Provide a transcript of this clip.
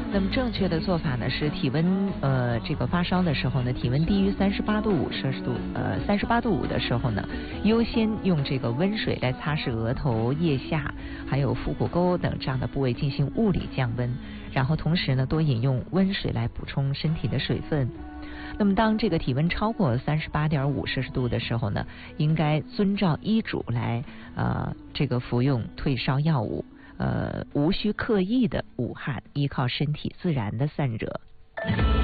那么正确的做法呢是体温这个发烧的时候呢，体温低于38度5的时候呢，优先用这个温水来擦拭额头、腋下还有腹股沟等这样的部位进行物理降温，然后同时呢多饮用温水来补充身体的水分。那么当这个体温超过38.5摄氏度的时候呢，应该遵照医嘱来这个服用退烧药物，无需刻意的捂汗，依靠身体自然的散热。